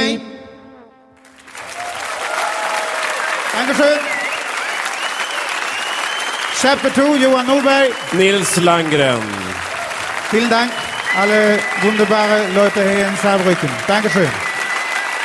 Hej. Dankeschön. Chapter 2, Johan Norberg. Nils Landgren. Vielen Dank, alle wunderbare Leute hier in Saarbrücken. Dankeschön.